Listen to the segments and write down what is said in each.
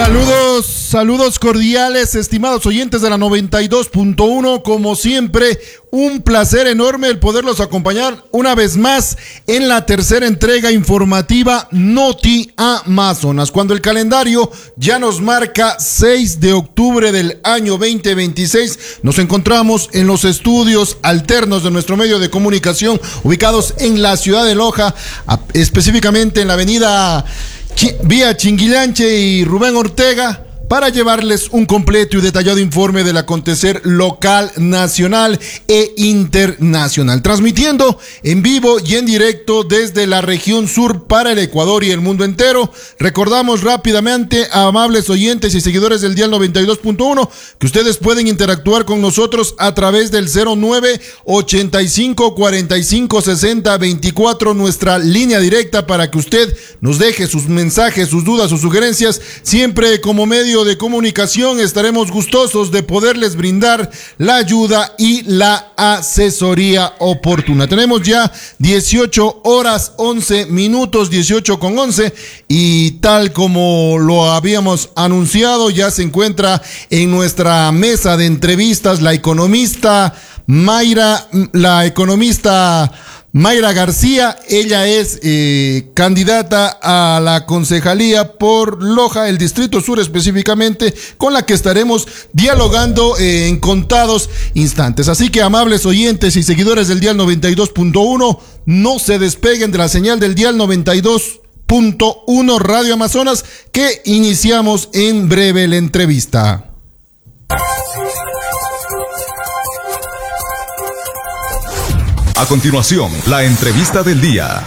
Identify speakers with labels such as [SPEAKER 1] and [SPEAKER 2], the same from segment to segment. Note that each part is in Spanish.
[SPEAKER 1] Saludos cordiales, estimados oyentes de la 92.1. Como siempre, un placer enorme el poderlos acompañar una vez más en la tercera entrega informativa Noti Amazonas, cuando el calendario ya nos marca 6 de octubre del año 2026. Nos encontramos en los estudios alternos de nuestro medio de comunicación, ubicados en la ciudad de Loja, específicamente en la avenida Vía Chinguillanche y Rubén Ortega, para llevarles un completo y detallado informe del acontecer local, nacional e internacional, transmitiendo en vivo y en directo desde la región sur para el Ecuador y el mundo entero. Recordamos rápidamente a amables oyentes y seguidores del dial 92.1 que ustedes pueden interactuar con nosotros a través del 09 85 45 60 24, nuestra línea directa, para que usted nos deje sus mensajes, sus dudas, sus sugerencias. Siempre como medio de comunicación estaremos gustosos de poderles brindar la ayuda y la asesoría oportuna. Tenemos ya 18 horas 11 minutos, 18:11, y tal como lo habíamos anunciado, ya se encuentra en nuestra mesa de entrevistas la economista Mayra García. Ella es candidata a la concejalía por Loja, el Distrito Sur específicamente, con la que estaremos dialogando en contados instantes. Así que, amables oyentes y seguidores del dial 92.1, no se despeguen de la señal del dial 92.1 Radio Amazonas, que iniciamos en breve la entrevista.
[SPEAKER 2] A continuación, la entrevista del día.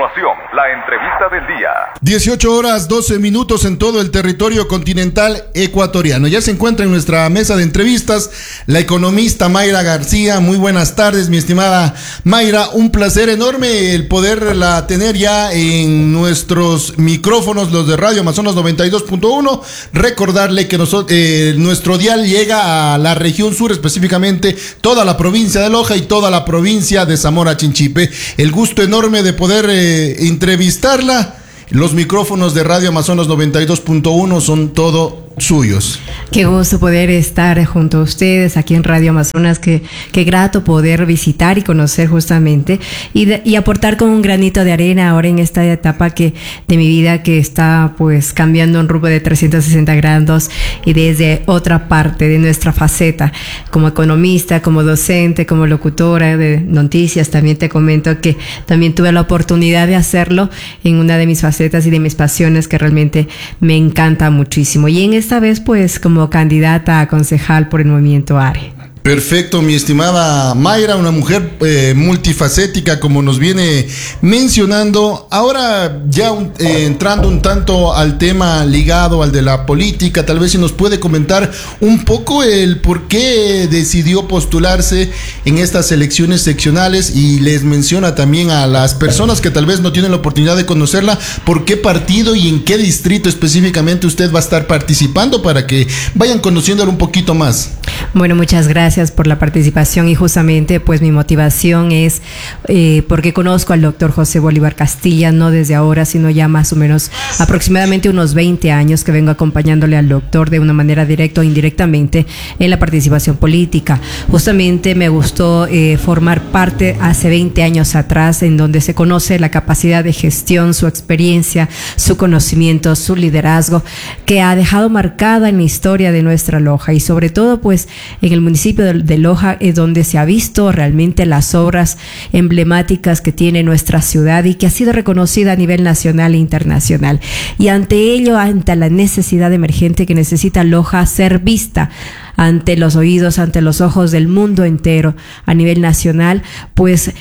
[SPEAKER 1] 18 horas 12 minutos en todo el territorio continental ecuatoriano. Ya se encuentra en nuestra mesa de entrevistas la economista Mayra García. Muy buenas tardes, mi estimada Mayra. Un placer enorme el poderla tener ya en nuestros micrófonos, los de Radio Amazonas 92.1. Recordarle que nuestro dial llega a la región sur, específicamente toda la provincia de Loja y toda la provincia de Zamora Chinchipe. El gusto enorme de poder entrevistarla. Los micrófonos de Radio Amazonas 92.1 son todo suyos.
[SPEAKER 3] Qué gusto poder estar junto a ustedes aquí en Radio Amazonas, qué grato poder visitar y conocer justamente y aportar con un granito de arena ahora en esta etapa de mi vida que está pues cambiando un rumbo de 360 grados, y desde otra parte de nuestra faceta como economista, como docente, como locutora de noticias. También te comento que también tuve la oportunidad de hacerlo en una de mis facetas y de mis pasiones que realmente me encanta muchísimo, y en esta vez pues como candidata a concejal por el movimiento ARE.
[SPEAKER 1] Perfecto, mi estimada Mayra, una mujer multifacética, como nos viene mencionando. Ahora ya entrando un tanto al tema ligado al de la política, tal vez si nos puede comentar un poco el por qué decidió postularse en estas elecciones seccionales, y les menciona también a las personas que tal vez no tienen la oportunidad de conocerla, por qué partido y en qué distrito específicamente usted va a estar participando, para que vayan conociéndolo un poquito más.
[SPEAKER 3] Bueno, muchas gracias por la participación, y justamente pues mi motivación es porque conozco al doctor José Bolívar Castilla, no desde ahora, sino ya más o menos aproximadamente unos 20 años que vengo acompañándole al doctor de una manera directa o indirectamente en la participación política. Justamente me gustó formar parte hace 20 años atrás, en donde se conoce la capacidad de gestión, su experiencia, su conocimiento, su liderazgo, que ha dejado marcada en la historia de nuestra Loja, y sobre todo pues en el municipio de Loja es donde se ha visto realmente las obras emblemáticas que tiene nuestra ciudad y que ha sido reconocida a nivel nacional e internacional. Y ante ello, ante la necesidad emergente que necesita Loja ser vista ante los oídos, ante los ojos del mundo entero a nivel nacional, pues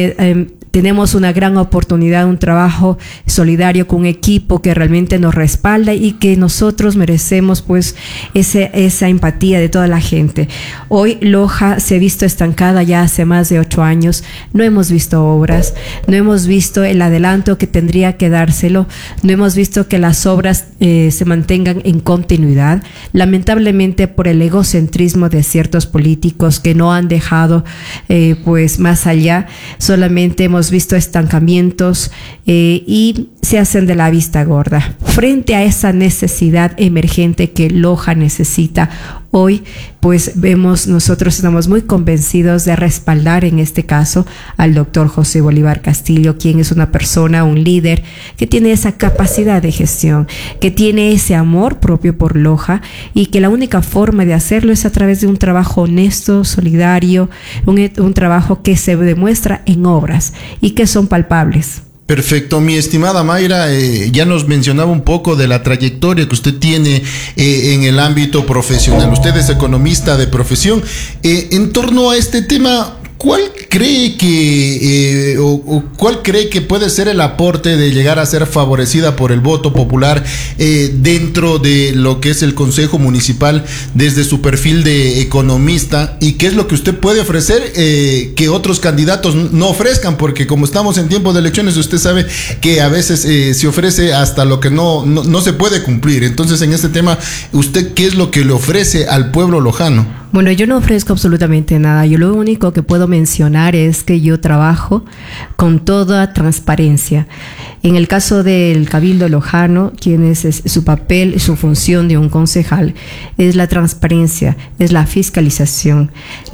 [SPEAKER 3] tenemos una gran oportunidad, un trabajo solidario con un equipo que realmente nos respalda y que nosotros merecemos pues esa empatía de toda la gente. Hoy Loja se ha visto estancada ya hace más de 8 años, no hemos visto obras, no hemos visto el adelanto que tendría que dárselo, no hemos visto que las obras se mantengan en continuidad, lamentablemente por el egocentrismo de ciertos políticos que no han dejado pues más allá. Solamente hemos hemos visto estancamientos y se hacen de la vista gorda. Frente a esa necesidad emergente que Loja necesita hoy, pues nosotros estamos muy convencidos de respaldar en este caso al doctor José Bolívar Castillo, quien es una persona, un líder que tiene esa capacidad de gestión, que tiene ese amor propio por Loja y que la única forma de hacerlo es a través de un trabajo honesto, solidario, un trabajo que se demuestra en obras y que son palpables.
[SPEAKER 1] Perfecto, mi estimada Mayra, ya nos mencionaba un poco de la trayectoria que usted tiene en el ámbito profesional. Usted es economista de profesión. En torno a este tema, ¿cuál cree que puede ser el aporte de llegar a ser favorecida por el voto popular dentro de lo que es el Consejo Municipal desde su perfil de economista? ¿Y qué es lo que usted puede ofrecer que otros candidatos no ofrezcan? Porque como estamos en tiempo de elecciones, usted sabe que a veces se ofrece hasta lo que no se puede cumplir. Entonces, en este tema, ¿usted qué es lo que le ofrece al pueblo lojano?
[SPEAKER 3] Bueno, yo no ofrezco absolutamente nada. Yo lo único que puedo mencionar es que yo trabajo con toda transparencia. En el caso del Cabildo Lojano, quien es su papel y su función de un concejal, es la transparencia, es la fiscalización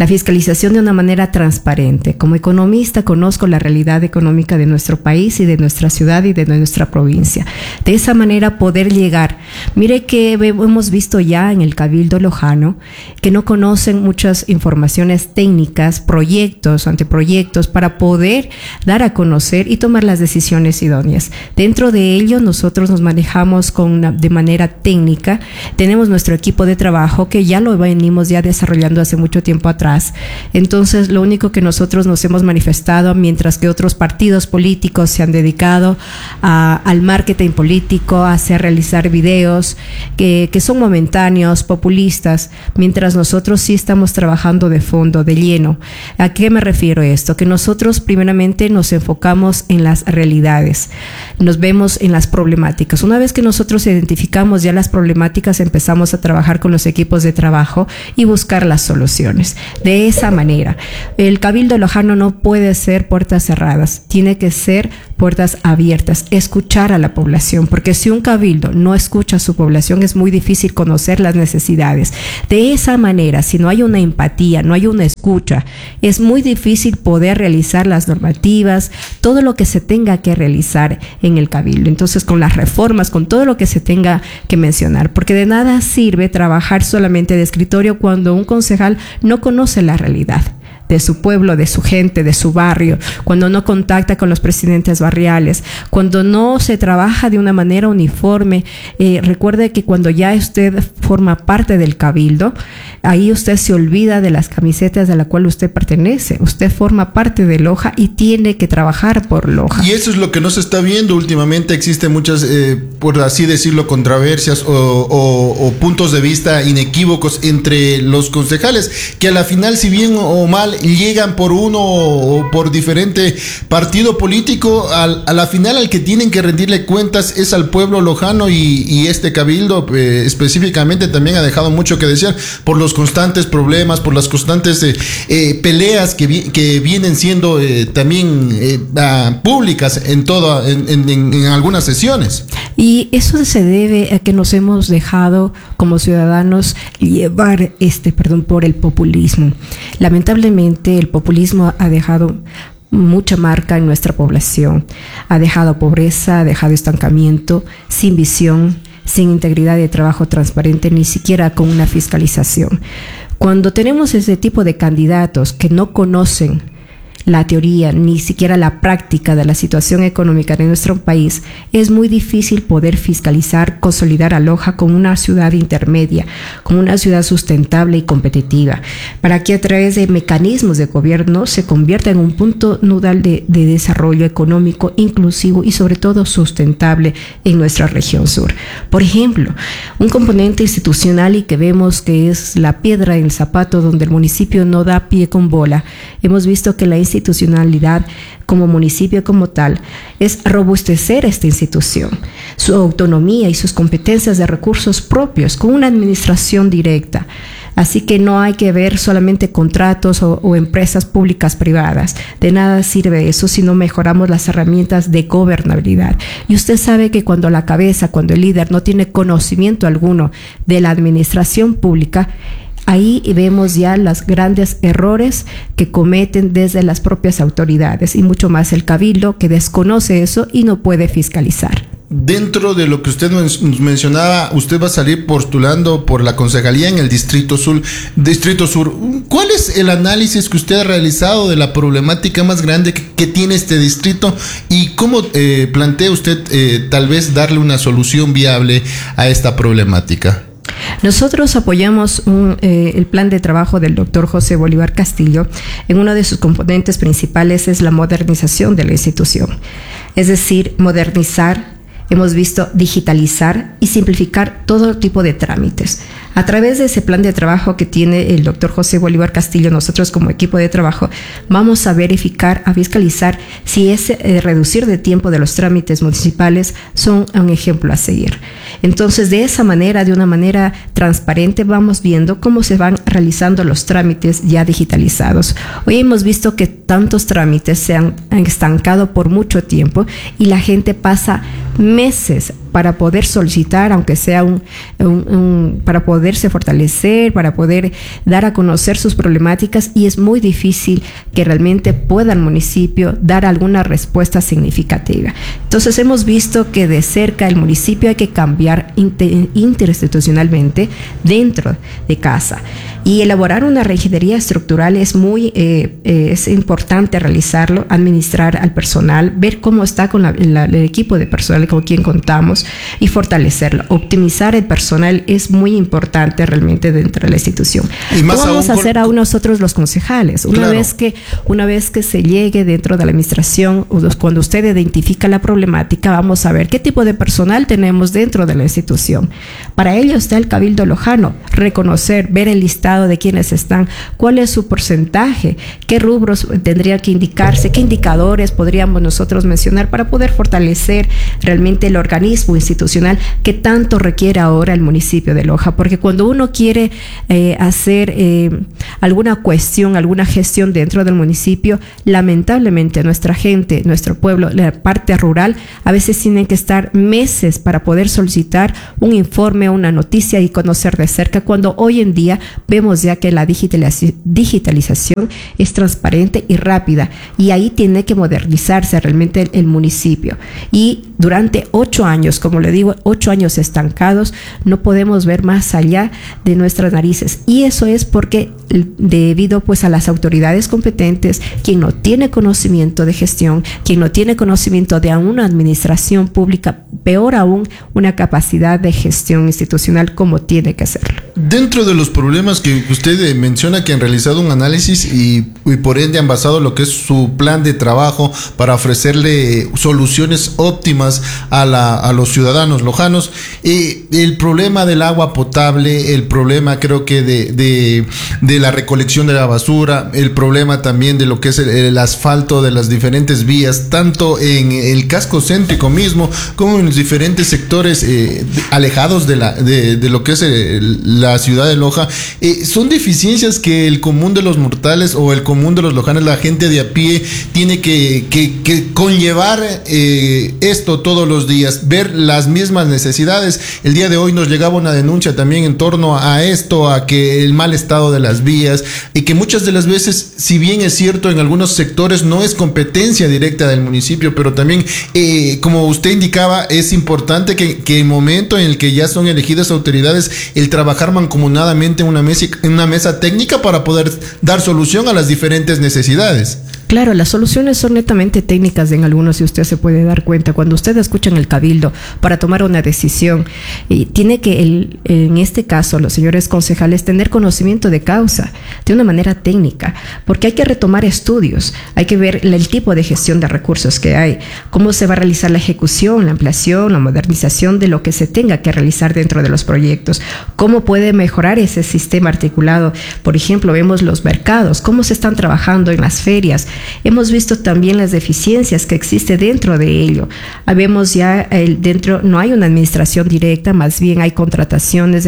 [SPEAKER 3] de una manera transparente. Como economista conozco la realidad económica de nuestro país y de nuestra ciudad y de nuestra provincia. De esa manera poder llegar. Mire que hemos visto ya en el Cabildo Lojano que no conocen muchas informaciones técnicas, proyectos, anteproyectos, para poder dar a conocer y tomar las decisiones idóneas. Dentro de ello, nosotros nos manejamos de manera técnica. Tenemos nuestro equipo de trabajo que ya lo venimos ya desarrollando hace mucho tiempo atrás. Entonces, lo único que nosotros nos hemos manifestado, mientras que otros partidos políticos se han dedicado al marketing político, a realizar videos que son momentáneos, populistas, mientras nosotros sí estamos trabajando de fondo, de lleno. ¿A qué me refiero esto? Que nosotros primeramente nos enfocamos en las realidades, nos vemos en las problemáticas. Una vez que nosotros identificamos ya las problemáticas, empezamos a trabajar con los equipos de trabajo y buscar las soluciones. De esa manera, el Cabildo Lojano no puede ser puertas cerradas, tiene que ser puertas abiertas, escuchar a la población, porque si un cabildo no escucha a su población es muy difícil conocer las necesidades. De esa manera, si no hay una empatía, no hay una escucha, es muy difícil poder realizar las normativas, todo lo que se tenga que realizar en el cabildo. Entonces, con las reformas, con todo lo que se tenga que mencionar, porque de nada sirve trabajar solamente de escritorio cuando un concejal no conoce la realidad de su pueblo, de su gente, de su barrio, cuando no contacta con los presidentes barriales, cuando no se trabaja de una manera uniforme. Recuerde que cuando ya usted forma parte del cabildo, ahí usted se olvida de las camisetas de la cual usted pertenece. Usted forma parte de Loja y tiene que trabajar por Loja.
[SPEAKER 1] Y eso es lo que no se está viendo últimamente. Existen muchas, por así decirlo, controversias o puntos de vista inequívocos entre los concejales, que a la final, si bien o mal llegan por uno o por diferente partido político, a la final al que tienen que rendirle cuentas es al pueblo lojano, y este cabildo específicamente también ha dejado mucho que desear por los constantes problemas, por las constantes peleas que vienen siendo también públicas en algunas sesiones.
[SPEAKER 3] Y eso se debe a que nos hemos dejado como ciudadanos llevar por el populismo. Lamentablemente el populismo ha dejado mucha marca en nuestra población, ha dejado pobreza, ha dejado estancamiento, sin visión, sin integridad de trabajo transparente, ni siquiera con una fiscalización. Cuando tenemos ese tipo de candidatos que no conocen la teoría, ni siquiera la práctica de la situación económica de nuestro país, es muy difícil poder fiscalizar, consolidar a Loja como una ciudad intermedia, como una ciudad sustentable y competitiva, para que a través de mecanismos de gobierno se convierta en un punto nodal de desarrollo económico inclusivo y sobre todo sustentable en nuestra región sur. Por ejemplo, un componente institucional y que vemos que es la piedra en el zapato donde el municipio no da pie con bola. Hemos visto que la institucionalidad como municipio como tal es robustecer esta institución, su autonomía y sus competencias de recursos propios con una administración directa. Así que no hay que ver solamente contratos o empresas públicas privadas. De nada sirve eso si no mejoramos las herramientas de gobernabilidad. Y usted sabe que cuando la cabeza, cuando el líder no tiene conocimiento alguno de la administración pública, ahí vemos ya los grandes errores que cometen desde las propias autoridades y mucho más el cabildo, que desconoce eso y no puede fiscalizar.
[SPEAKER 1] Dentro de lo que usted nos mencionaba, usted va a salir postulando por la concejalía en el Distrito Sur. ¿Cuál es el análisis que usted ha realizado de la problemática más grande que tiene este distrito y cómo plantea usted tal vez darle una solución viable a esta problemática?
[SPEAKER 3] Nosotros apoyamos el plan de trabajo del doctor José Bolívar Castillo. En uno de sus componentes principales es la modernización de la institución, es decir, modernizar. Hemos visto digitalizar y simplificar todo tipo de trámites. A través de ese plan de trabajo que tiene el doctor José Bolívar Castillo, nosotros como equipo de trabajo vamos a verificar, a fiscalizar si ese reducir de tiempo de los trámites municipales son un ejemplo a seguir. Entonces, de esa manera, de una manera transparente, vamos viendo cómo se van realizando los trámites ya digitalizados. Hoy hemos visto que tantos trámites se han estancado por mucho tiempo y la gente pasa meses para poder solicitar, aunque sea para poderse fortalecer, para poder dar a conocer sus problemáticas, y es muy difícil que realmente pueda el municipio dar alguna respuesta significativa. Entonces hemos visto que de cerca el municipio hay que cambiar interinstitucionalmente dentro de casa, y elaborar una regiduría estructural es es importante realizarlo, administrar al personal, ver cómo está con el equipo de personal con quien contamos y fortalecerlo. Optimizar el personal es muy importante realmente dentro de la institución. ¿Qué vamos a hacer a nosotros los concejales? Una vez que se llegue dentro de la administración, cuando usted identifica la problemática, vamos a ver qué tipo de personal tenemos dentro de la institución. Para ello está el Cabildo Lojano, reconocer, ver el listado de quienes están, cuál es su porcentaje, qué rubros tendrían que indicarse, qué indicadores podríamos nosotros mencionar para poder fortalecer realmente el organismo institucional que tanto requiere ahora el municipio de Loja, porque cuando uno quiere hacer alguna cuestión, alguna gestión dentro del municipio, lamentablemente nuestra gente, nuestro pueblo, la parte rural, a veces tienen que estar meses para poder solicitar un informe, una noticia y conocer de cerca, cuando hoy en día vemos ya que la digitalización es transparente y rápida, y ahí tiene que modernizarse realmente el municipio. Y durante 8 años, como le digo, 8 años estancados, no podemos ver más allá de nuestras narices, y eso es porque debido pues a las autoridades competentes, quien no tiene conocimiento de gestión, quien no tiene conocimiento de una administración pública, peor aún una capacidad de gestión institucional como tiene que hacerlo.
[SPEAKER 1] Dentro de los problemas que usted menciona, que han realizado un análisis y por ende han basado lo que es su plan de trabajo para ofrecerle soluciones óptimas a los ciudadanos lojanos, el problema del agua potable, el problema creo que de la recolección de la basura, el problema también de lo que es el asfalto de las diferentes vías, tanto en el casco céntrico mismo como en los diferentes sectores alejados de lo que es la ciudad de Loja, son deficiencias que el común de los mortales o el común de los lojanos, la gente de a pie, tiene que conllevar esto todos los días, ver las mismas necesidades. El día de hoy nos llegaba una denuncia también en torno a esto, a que el mal estado de las vías, y que muchas de las veces, si bien es cierto, en algunos sectores no es competencia directa del municipio, pero también, como usted indicaba, es importante que el momento en el que ya son elegidas autoridades, el trabajar mancomunadamente en una mesa técnica para poder dar solución a las diferentes necesidades.
[SPEAKER 3] Claro, las soluciones son netamente técnicas en algunos, y usted se puede dar cuenta cuando usted escucha en el cabildo para tomar una decisión, y tiene que en este caso los señores concejales tener conocimiento de causa de una manera técnica, porque hay que retomar estudios, hay que ver el tipo de gestión de recursos que hay, cómo se va a realizar la ejecución, la ampliación, la modernización de lo que se tenga que realizar dentro de los proyectos, cómo puede mejorar ese sistema articulado. Por ejemplo, vemos los mercados, cómo se están trabajando en las ferias, Hemos visto también las deficiencias que existe dentro de ello. Vemos ya dentro no hay una administración directa, más bien hay contrataciones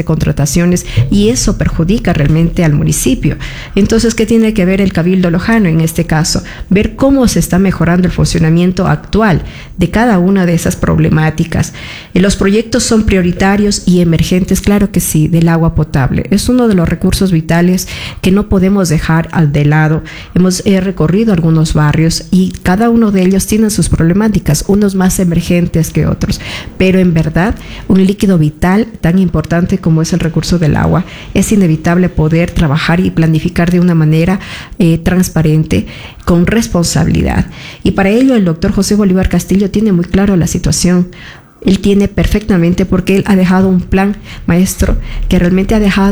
[SPEAKER 3] y eso perjudica realmente al municipio. Entonces, ¿qué tiene que ver el Cabildo Lojano en este caso? Ver cómo se está mejorando el funcionamiento actual de cada una de esas problemáticas. Los proyectos son prioritarios y emergentes, claro que sí, del agua potable. Es uno de los recursos vitales que no podemos dejar de lado. Hemos recorrido algunos barrios y cada uno de ellos tiene sus problemáticas, unos más emergentes que otros, pero en verdad un líquido vital tan importante como es el recurso del agua, es inevitable poder trabajar y planificar de una manera transparente, con responsabilidad. Y para ello el doctor José Bolívar Castillo tiene muy claro la situación. Él tiene perfectamente, porque él ha dejado un plan maestro que realmente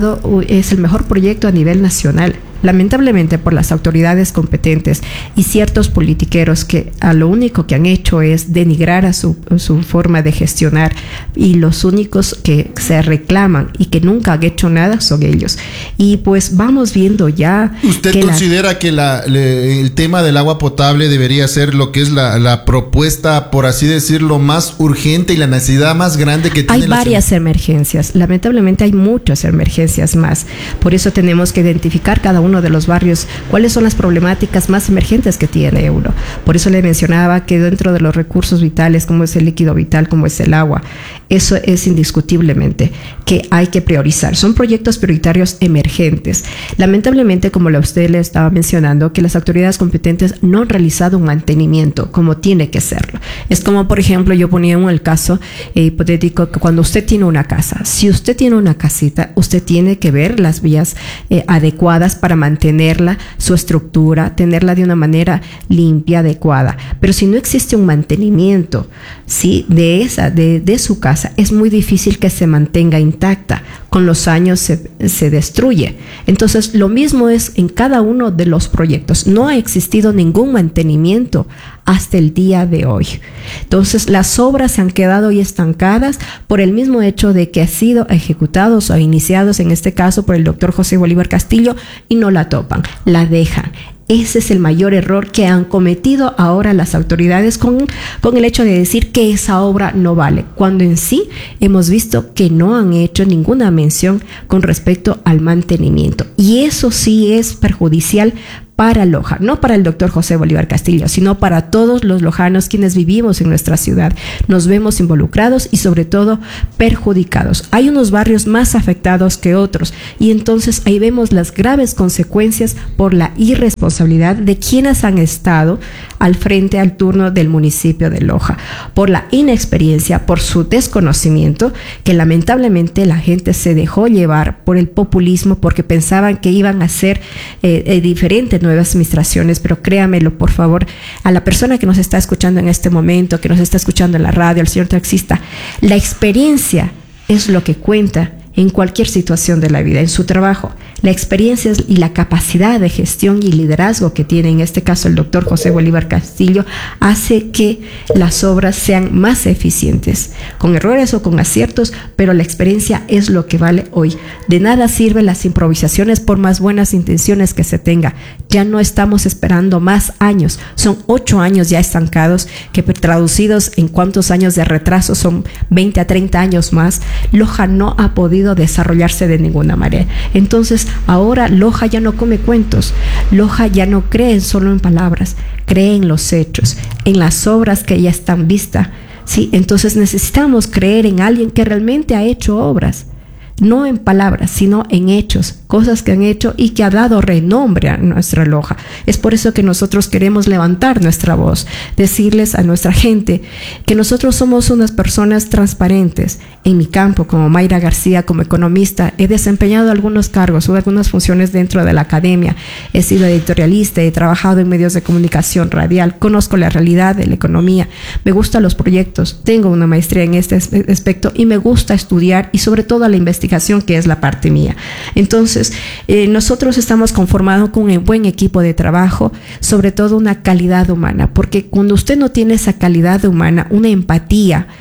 [SPEAKER 3] es el mejor proyecto a nivel nacional. Lamentablemente, por las autoridades competentes y ciertos politiqueros que a lo único que han hecho es denigrar a su forma de gestionar, y los únicos que se reclaman y que nunca han hecho nada son ellos. Y pues vamos viendo ya.
[SPEAKER 1] ¿Usted considera que el tema del agua potable debería ser lo que es la propuesta, por así decirlo, más urgente y la necesidad más grande que tiene?
[SPEAKER 3] Hay varias emergencias, lamentablemente hay muchas emergencias más. Por eso tenemos que identificar cada uno de los barrios cuáles son las problemáticas más emergentes que tiene uno. Por eso le mencionaba que dentro de los recursos vitales, como es el líquido vital, como es el agua, eso es indiscutiblemente que hay que priorizar. Son proyectos prioritarios emergentes. Lamentablemente, como usted le estaba mencionando, que las autoridades competentes no han realizado un mantenimiento como tiene que serlo. Es como, por ejemplo, yo ponía el caso hipotético, que cuando usted tiene una casa, si usted tiene una casita, usted tiene que ver las vías adecuadas para mantenerla, su estructura, tenerla de una manera limpia, adecuada. Pero si no existe un mantenimiento, ¿sí?, de su casa, es muy difícil que se mantenga intacta. Con los años se destruye. Entonces, lo mismo es en cada uno de los proyectos. No ha existido ningún mantenimiento hasta el día de hoy. Entonces, las obras se han quedado hoy estancadas por el mismo hecho de que han sido ejecutados o iniciados, en este caso, por el doctor José Bolívar Castillo, y no la topan, la dejan. Ese es el mayor error que han cometido ahora las autoridades con el hecho de decir que esa obra no vale, cuando en sí hemos visto que no han hecho ninguna mención con respecto al mantenimiento. Y eso sí es perjudicial para Loja, no para el doctor José Bolívar Castillo, sino para todos los lojanos quienes vivimos en nuestra ciudad. Nos vemos involucrados y sobre todo perjudicados. Hay unos barrios más afectados que otros y entonces ahí vemos las graves consecuencias por la irresponsabilidad de quienes han estado al frente al turno del municipio de Loja, por la inexperiencia, por su desconocimiento, que lamentablemente la gente se dejó llevar por el populismo porque pensaban que iban a ser diferentes nuevas administraciones, pero créamelo, por favor, a la persona que nos está escuchando en este momento, que nos está escuchando en la radio, al señor taxista, la experiencia es lo que cuenta en cualquier situación de la vida, en su trabajo. La experiencia y la capacidad de gestión y liderazgo que tiene en este caso el doctor José Bolívar Castillo hace que las obras sean más eficientes, con errores o con aciertos, pero la experiencia es lo que vale hoy. De nada sirven las improvisaciones por más buenas intenciones que se tenga. Ya no estamos esperando más años, son 8 años ya estancados, que traducidos en cuántos años de retraso son 20 a 30 años más. Loja no ha podido desarrollarse de ninguna manera. Entonces, ahora Loja ya no come cuentos. Loja ya no cree solo en palabras, cree en los hechos, en las obras que ya están vistas. ¿Sí? Entonces necesitamos creer en alguien que realmente ha hecho obras, no en palabras, sino en hechos, cosas que han hecho y que ha dado renombre a nuestra Loja. Es por eso que nosotros queremos levantar nuestra voz, decirles a nuestra gente que nosotros somos unas personas transparentes. En mi campo, como Mayra García, como economista, he desempeñado algunos cargos o algunas funciones dentro de la academia. He sido editorialista, he trabajado en medios de comunicación radial, conozco la realidad de la economía, me gustan los proyectos, tengo una maestría en este aspecto y me gusta estudiar y sobre todo la investigación, que es la parte mía. Entonces, nosotros estamos conformados con un buen equipo de trabajo, sobre todo una calidad humana, porque cuando usted no tiene esa calidad humana, una empatía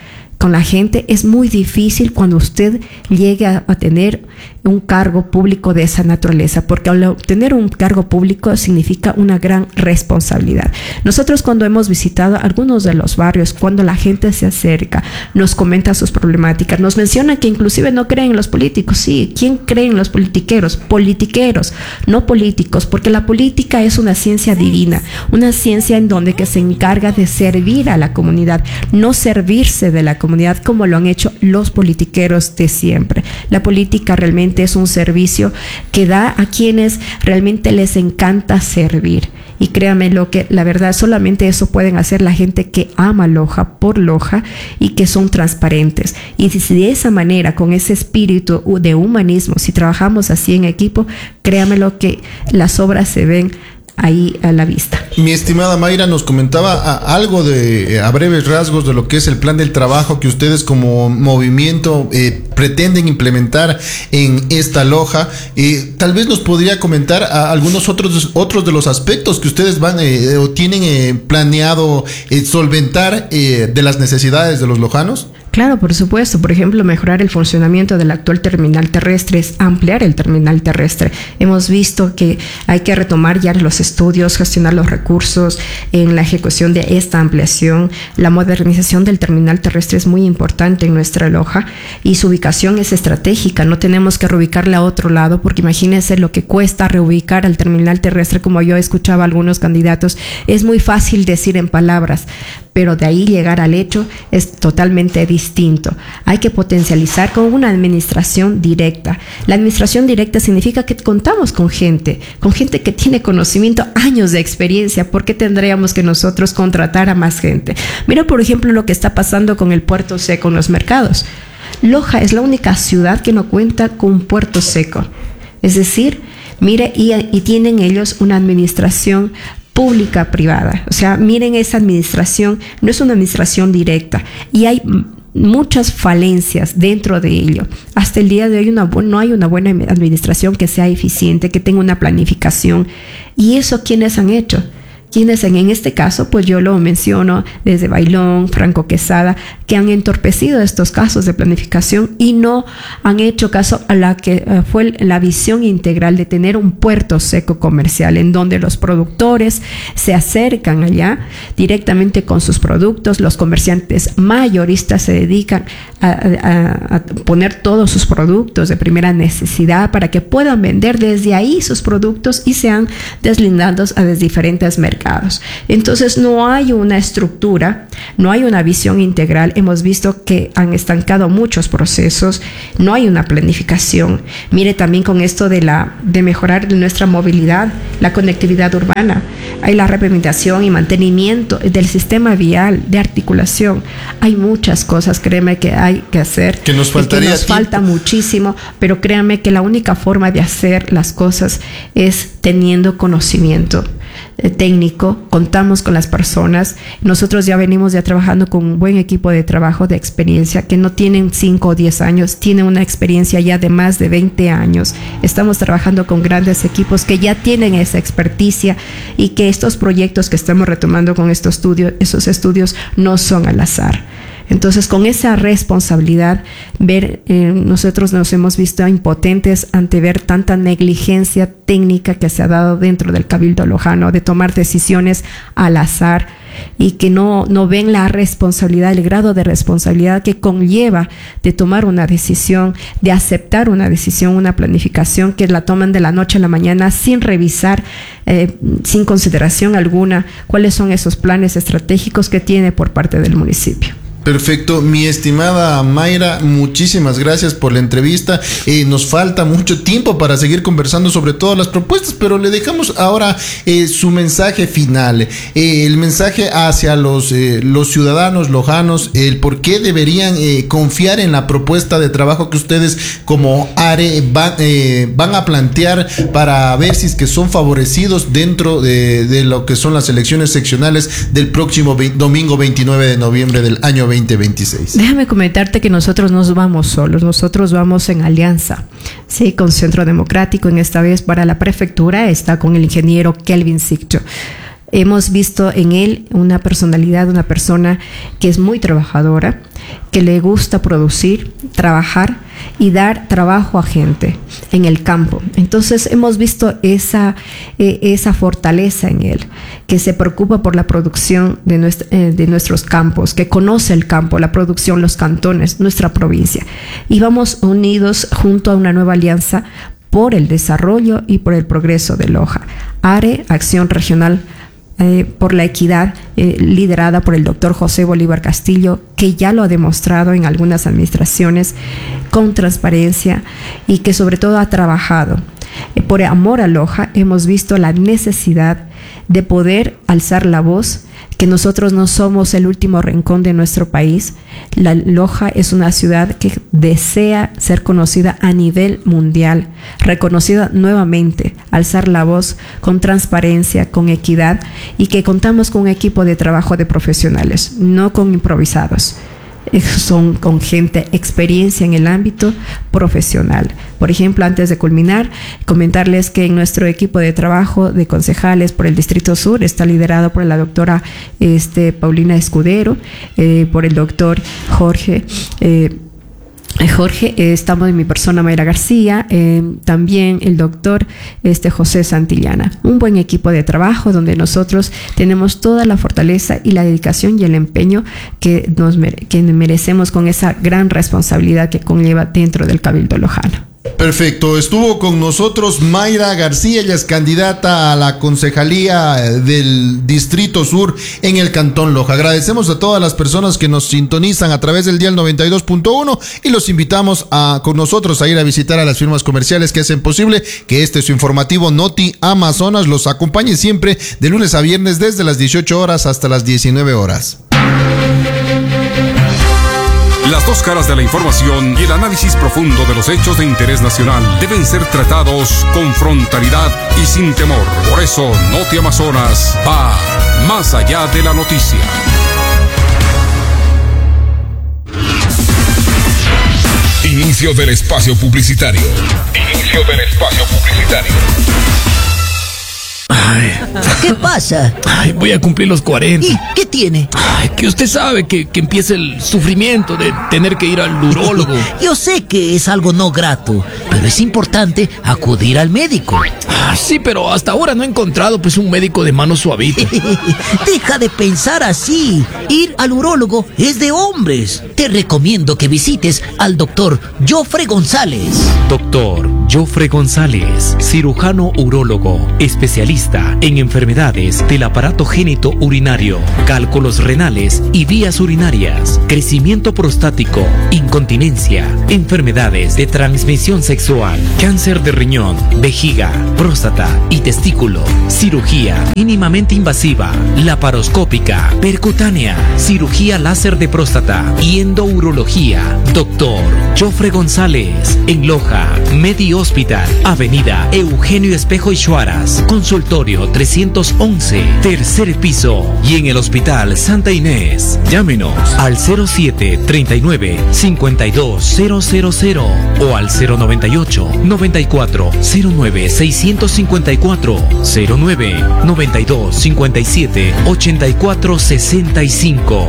[SPEAKER 4] con la gente, es muy difícil cuando usted llegue a tener un cargo público de esa naturaleza, porque al obtener un cargo público significa una gran responsabilidad. Nosotros cuando hemos visitado algunos de los barrios, cuando la gente se acerca, nos comenta sus problemáticas, nos menciona que inclusive no creen en los políticos. Sí, ¿quién cree en los politiqueros? Politiqueros, no políticos, porque la política es una ciencia divina, una ciencia en donde que se encarga de servir a la comunidad, no servirse de la comunidad como lo han hecho los politiqueros de siempre. La política realmente es un servicio que da a quienes realmente les encanta servir. Y créanme lo que la verdad, solamente eso pueden hacer la gente que ama Loja por Loja y que son transparentes. Y si de esa manera, con ese espíritu de humanismo, si trabajamos así en equipo, créanme lo que las obras se ven ahí a la vista.
[SPEAKER 1] Mi estimada Mayra nos comentaba algo a breves rasgos de lo que es el plan del trabajo que ustedes como movimiento pretenden implementar en esta loja. Tal vez nos podría comentar algunos otros de los aspectos que ustedes van o tienen planeado solventar de las necesidades de los lojanos.
[SPEAKER 4] Claro, por supuesto. Por ejemplo, mejorar el funcionamiento del actual terminal terrestre es ampliar el terminal terrestre. Hemos visto que hay que retomar ya los estudios, gestionar los recursos en la ejecución de esta ampliación. La modernización del terminal terrestre es muy importante en nuestra Loja y su ubicación es estratégica. No tenemos que reubicarla a otro lado, porque imagínense lo que cuesta reubicar al terminal terrestre. Como yo escuchaba a algunos candidatos, es muy fácil decir en palabras, pero de ahí llegar al hecho es totalmente distinto. Hay que potencializar con una administración directa. La administración directa significa que contamos con gente que tiene conocimiento, años de experiencia. ¿Por qué tendríamos que nosotros contratar a más gente? Mira, por ejemplo, lo que está pasando con el puerto seco en los mercados. Loja es la única ciudad que no cuenta con un puerto seco. Es decir, mire, y tienen ellos una administración pública privada. O sea, miren, esa administración no es una administración directa y hay muchas falencias dentro de ello. Hasta el día de hoy no hay una buena administración que sea eficiente, que tenga una planificación. ¿Y eso quiénes han hecho? Quienes en este caso, pues yo lo menciono desde Bailón, Franco Quesada, que han entorpecido estos casos de planificación y no han hecho caso a la que fue la visión integral de tener un puerto seco comercial en donde los productores se acercan allá directamente con sus productos. Los comerciantes mayoristas se dedican a poner todos sus productos de primera necesidad para que puedan vender desde ahí sus productos y sean deslindados a los diferentes mercados. Entonces no hay una estructura, no hay una visión integral. Hemos visto que han estancado muchos procesos, no hay una planificación. Mire, también con esto de mejorar nuestra movilidad, la conectividad urbana, hay la repavimentación y mantenimiento del sistema vial, de articulación. Hay muchas cosas, créeme, que hay que hacer.
[SPEAKER 1] Que nos faltaría
[SPEAKER 4] que nos falta muchísimo, pero créanme que la única forma de hacer las cosas es teniendo conocimiento técnico. Contamos con las personas. Nosotros ya venimos trabajando con un buen equipo de trabajo de experiencia que no tienen 5 o 10 años, tienen una experiencia ya de más de 20 años. Estamos trabajando con grandes equipos que ya tienen esa experticia y que estos proyectos que estamos retomando con esos estudios no son al azar. Entonces, con esa responsabilidad, nosotros nos hemos visto impotentes ante ver tanta negligencia técnica que se ha dado dentro del Cabildo Lojano, de tomar decisiones al azar y que no ven la responsabilidad, el grado de responsabilidad que conlleva de tomar una decisión, de aceptar una decisión, una planificación que la toman de la noche a la mañana sin revisar, sin consideración alguna, cuáles son esos planes estratégicos que tiene por parte del municipio.
[SPEAKER 1] Perfecto, mi estimada Mayra, muchísimas gracias por la entrevista. Nos falta mucho tiempo para seguir conversando sobre todas las propuestas, pero le dejamos ahora su mensaje final, el mensaje hacia los ciudadanos lojanos, el por qué deberían confiar en la propuesta de trabajo que ustedes como ARE van a plantear para ver si es que son favorecidos dentro de lo que son las elecciones seccionales del próximo domingo 29 de noviembre del año 2026.
[SPEAKER 4] Déjame comentarte que nosotros no vamos solos, nosotros vamos en alianza, sí, con Centro Democrático. En esta vez para la prefectura está con el ingeniero Kelvin Siccho. Hemos visto en él una personalidad, una persona que es muy trabajadora, que le gusta producir, trabajar y dar trabajo a gente en el campo. Entonces hemos visto esa fortaleza en él, que se preocupa por la producción de nuestros campos, que conoce el campo, la producción, los cantones, nuestra provincia. Y vamos unidos junto a una nueva alianza por el desarrollo y por el progreso de Loja. ARE, Acción Regional por la Equidad, liderada por el doctor José Bolívar Castillo, que ya lo ha demostrado en algunas administraciones con transparencia y que sobre todo ha trabajado. Por amor a Loja hemos visto la necesidad de poder alzar la voz, que nosotros no somos el último rincón de nuestro país. La Loja es una ciudad que desea ser conocida a nivel mundial, reconocida nuevamente, alzar la voz con transparencia, con equidad, y que contamos con un equipo de trabajo de profesionales, no con improvisados. Son con gente, experiencia en el ámbito profesional. Por ejemplo, antes de culminar, comentarles que en nuestro equipo de trabajo de concejales por el Distrito Sur está liderado por la doctora Paulina Escudero, por el doctor Jorge, estamos en mi persona Mayra García, también el doctor José Santillana. Un buen equipo de trabajo donde nosotros tenemos toda la fortaleza y la dedicación y el empeño que merecemos con esa gran responsabilidad que conlleva dentro del Cabildo lojano.
[SPEAKER 1] Perfecto, estuvo con nosotros Mayra García, ella es candidata a la concejalía del Distrito Sur en el Cantón Loja. Agradecemos a todas las personas que nos sintonizan a través del dial 92.1 y los invitamos con nosotros a ir a visitar a las firmas comerciales que hacen posible que su informativo Noti Amazonas los acompañe siempre de lunes a viernes desde las 18 horas hasta las 19 horas.
[SPEAKER 5] Las dos caras de la información y el análisis profundo de los hechos de interés nacional deben ser tratados con frontalidad y sin temor. Por eso, Noti Amazonas va más allá de la noticia.
[SPEAKER 2] Inicio del espacio publicitario. Inicio del espacio publicitario.
[SPEAKER 6] Ay.
[SPEAKER 7] ¿Qué pasa?
[SPEAKER 6] Ay, voy a cumplir los 40.
[SPEAKER 7] ¿Y qué tiene?
[SPEAKER 6] Ay, que usted sabe que empieza el sufrimiento de tener que ir al urólogo.
[SPEAKER 7] Yo sé que es algo no grato, pero es importante acudir al médico.
[SPEAKER 6] Sí, pero hasta ahora no he encontrado un médico de mano suavita.
[SPEAKER 7] Deja de pensar así. Ir al urólogo es de hombres. Te recomiendo que visites al doctor Jofre González.
[SPEAKER 8] Doctor Jofre González, cirujano urólogo, especialista en enfermedades del aparato genitourinario, cálculos renales y vías urinarias, crecimiento prostático, incontinencia, enfermedades de transmisión sexual, cáncer de riñón, vejiga, próstata y testículo, cirugía mínimamente invasiva, laparoscópica, percutánea, cirugía láser de próstata y endourología. Doctor Jofre González, en Loja, Medi Hospital, Avenida Eugenio Espejo y Chuaras, consultorio 311, tercer piso, y en el Hospital Santa Inés. Llámenos al 0739-52000 o al 098-9409-654, 09-9257-8465.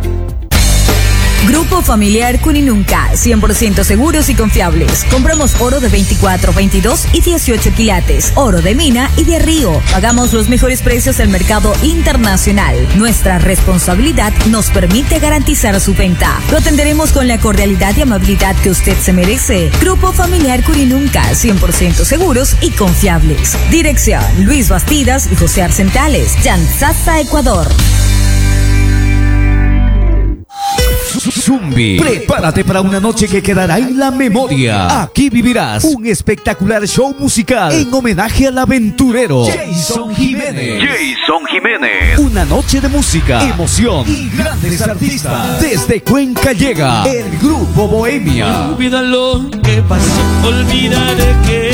[SPEAKER 9] Grupo Familiar Cuninunca, 100% seguros y confiables. Compramos oro de 24, 22 y 18 quilates, oro de mina y de río. Pagamos los mejores precios del mercado internacional. Nuestra responsabilidad nos permite garantizar su venta. Lo atenderemos con la cordialidad y amabilidad que usted se merece. Grupo Familiar Cuninunca, 100% seguros y confiables. Dirección: Luis Bastidas y José Arcentales, Chanzaza, Ecuador.
[SPEAKER 10] Zumbi, prepárate para una noche que quedará en la memoria. Aquí vivirás un espectacular show musical en homenaje al aventurero Jason Jiménez. Una noche de música, emoción y grandes artistas. Desde Cuenca llega el Grupo Bohemia.
[SPEAKER 11] Olvida lo que pasó, olvida de que